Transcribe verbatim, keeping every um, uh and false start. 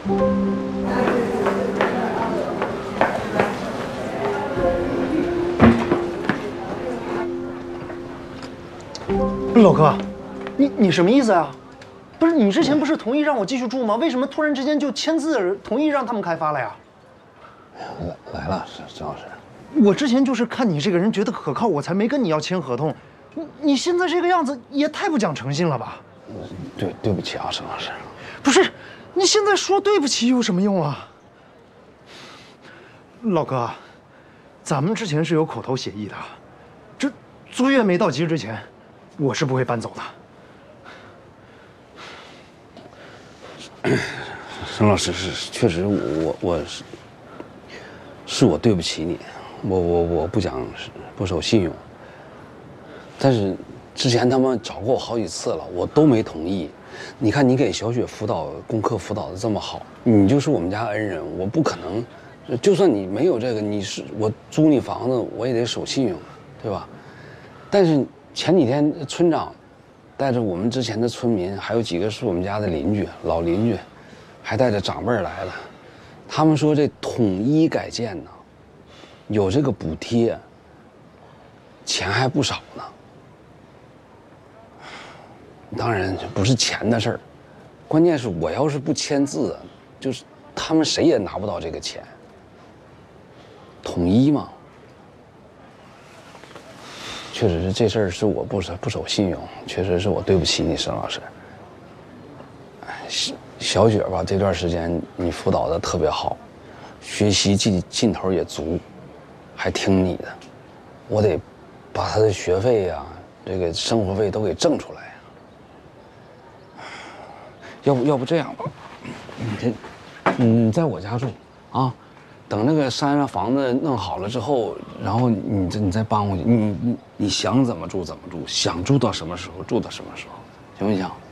老哥，你你什么意思啊？不是你之前不是同意让我继续住吗？为什么突然之间就签字同意让他们开发了呀？ 来来了，沈沈老师。 我之前就是看你这个人觉得可靠，我才没跟你要签合同。你你现在这个样子也太不讲诚信了吧？ 对对不起啊，沈老师。 不是，你现在说对不起有什么用啊？老哥，咱们之前是有口头协议的，这租约没到期之前，我是不会搬走的。沈老师是确实我我我是是我对不起你，我我我不讲不守信用。但是之前他们找过我好几次了，我都没同意。你看你给小雪辅导功课辅导的这么好，你就是我们家恩人，我不可能。就算你没有这个，你是我租你房子，我也得守信用，对吧？但是前几天村长带着我们之前的村民，还有几个是我们家的邻居，老邻居，还带着长辈来了。他们说这统一改建呢，有这个补贴，钱还不少呢。当然不是钱的事儿，关键是我要是不签字，就是他们谁也拿不到这个钱。统一嘛，确实是这事儿是我不守不守信用，确实是我对不起你，沈老师。小小雪吧，这段时间你辅导的特别好，学习劲劲头也足，还听你的，我得把她的学费呀、啊，这个生活费都给挣出来呀。要不要不这样吧，你这你在我家住啊。等那个山上房子弄好了之后，然后你你再搬回去，你你你想怎么住怎么住，想住到什么时候住到什么时候，行不行？